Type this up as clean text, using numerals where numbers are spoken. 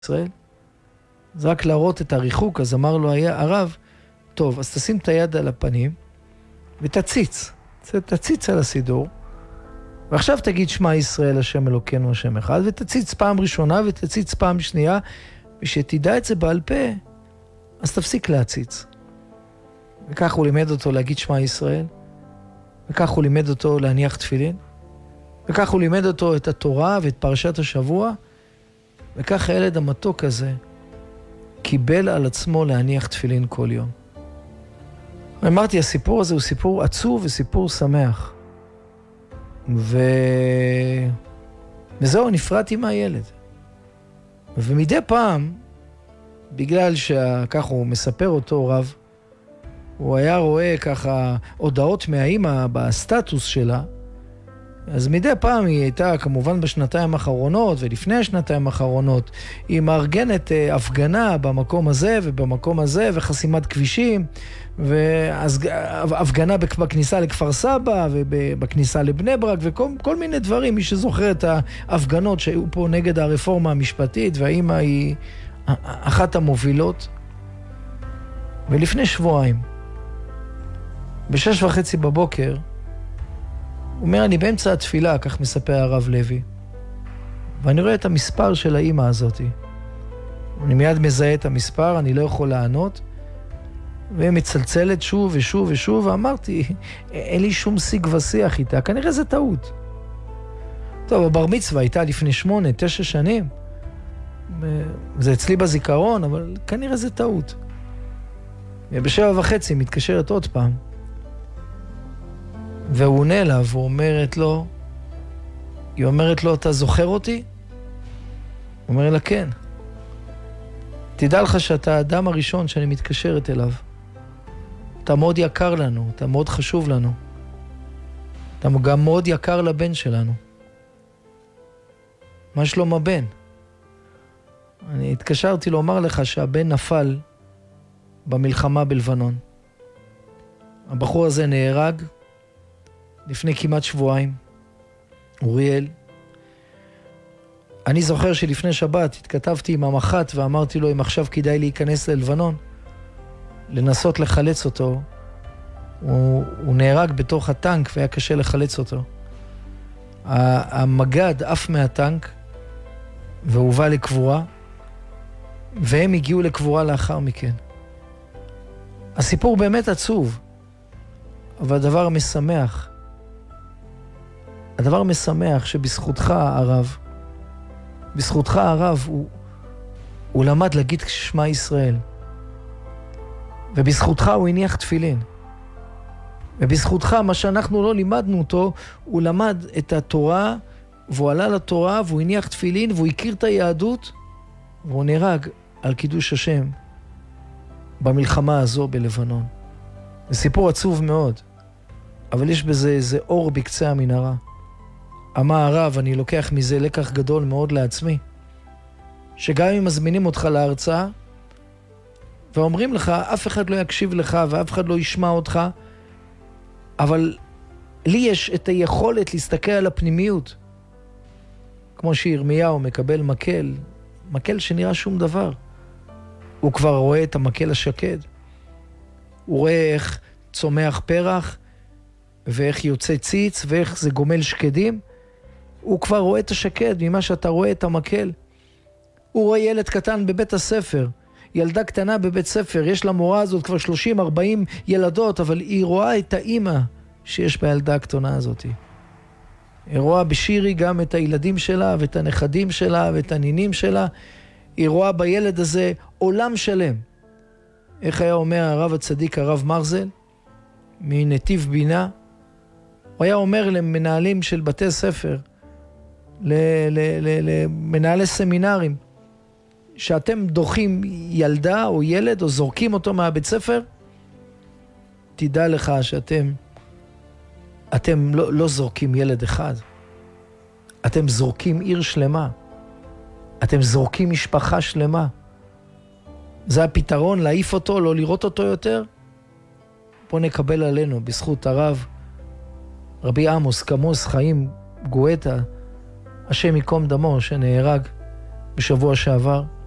ישראל. זה רק להראות את הריחוק, אז אמר לו הרב, טוב, אז תשים את היד על הפנים, ותציץ, תציץ על הסידור, ועכשיו תגיד שמע ישראל השם אלוקינו השם אחד, ותציץ פעם ראשונה ותציץ פעם שנייה, ושתדע את זה בעל פה, אז תפסיק להציץ. וכך הוא לימד אותו להגיד שמע ישראל, וכך הוא לימד אותו להניח תפילין, וכך הוא לימד אותו את התורה ואת פרשת השבוע, וכך הילד המתוק הזה קיבל על עצמו להניח תפילין כל יום. אמרתי, הסיפור הזה הוא סיפור עצוב וסיפור שמח. וזהו, נפרדתי מהילד. ומדי פעם, בגלל שכך הוא מספר אותו רב, הוא היה רואה ככה הודעות מהאימא בסטטוס שלה, אז מדי פעם היא הייתה כמובן בשנתיים האחרונות ולפני השנתיים האחרונות, היא מארגנת הפגנה במקום הזה ובמקום הזה וחסימת כבישים, והפגנה בכניסה לכפר סבא ובכניסה לבני ברק וכל מיני דברים. מי שזוכר את ההפגנות שהיו פה נגד הרפורמה המשפטית, והאימא היא אחת המובילות. ולפני שבועיים, ב6:30 בבוקר, הוא אומר, אני באמצע התפילה, כך מספר הרב לוי, ואני רואה את המספר של האמא הזאת. אני מיד מזהה את המספר, אני לא יכול לענות, והיא מצלצלת שוב ושוב ושוב, ואמרתי, אין לי שום שיג ושיח איתה, כנראה זה טעות. טוב, הבר מצווה הייתה לפני 8-9 שנים, זה אצלי בזיכרון, אבל כנראה זה טעות. וב7:30 מתקשרת עוד פעם, והוא עונה לה, היא אומרת לו, אתה זוכר אותי? הוא אומר לה, כן. תדע לך שאתה האדם הראשון שאני מתקשרת אליו. אתה מאוד יקר לנו, אתה מאוד חשוב לנו. אתה גם מאוד יקר לבן שלנו. מה שלום הבן? אני התקשרתי לומר לך שהבן נפל במלחמה בלבנון. הבחור הזה נהרג לפני כמעט שבועיים, אוריאל. אני זוכר שלפני שבת התכתבתי עם המח"ט ואמרתי לו, אם עכשיו כדאי להיכנס ללבנון, לנסות לחלץ אותו. הוא נהרג בתוך הטנק והיה קשה לחלץ אותו. המגד עף מהטנק והובא לקבורה, והם הגיעו לקבורה לאחר מכן. הסיפור באמת עצוב, אבל הדבר משמח שבזכותך הרב, הוא למד להגיד שמע ישראל, ובזכותך הוא הניח תפילין, ובזכותך מה שאנחנו לא לימדנו אותו, הוא למד את התורה, והוא עלה לתורה, והוא הניח תפילין, והוא הכיר את היהדות, והוא נהרג על קידוש השם במלחמה הזו בלבנון. זה סיפור עצוב מאוד, אבל יש בזה איזה אור בקצה המנהרה. אמר הרב, אני לוקח מזה לקח גדול מאוד לעצמי, שגם אם מזמינים אותך להרצאה, ואומרים לך, אף אחד לא יקשיב לך, ואף אחד לא ישמע אותך, אבל לי יש את היכולת להסתכל על הפנימיות, כמו שירמיהו מקבל מקל שנראה שום דבר. הוא כבר רואה את המקל השקד. הוא רואה איך צומח פרח, ואיך יוצא ציץ, ואיך זה גומל שקדים. הוא כבר רואה את השקד, ממה שאתה רואה את המקל. הוא רואה ילד קטן בבית הספר, ילדה קטנה בבית ספר, יש למורה הזאת כבר 30-40 ילדות, אבל היא רואה את האמא שיש בילדה הקטנה הזאת. היא רואה בשירי גם את הילדים שלה, ואת הנכדים שלה, ואת הנינים שלה. היא רואה בילד הזה עולם שלם. איך היה אומר הרב הצדיק, הרב מרזל, מנתיב בינה? הוא היה אומר למנהלים של בתי ספר, למנהלי סמינרים, שאתם דוחים ילדה או ילד או זורקים אותו מהבית ספר, תדע לך שאתם לא זורקים ילד אחד, אתם זורקים עיר שלמה, אתם זורקים משפחה שלמה. זה הפתרון, להעיף אותו, לא לראות אותו יותר. בוא נקבל עלינו בזכות הרב רבי עמוס כמוס חיים גואטה, השם יקום דמו, שנהרג בשבוע שעבר.